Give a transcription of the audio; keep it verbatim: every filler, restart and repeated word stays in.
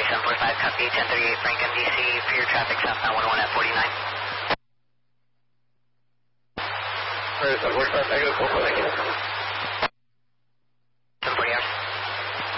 seven four five, copy, ten thirty-eight Franklin, D C, for your traffic, southbound one oh one at forty-nine. seven four five, negative four four, thank you.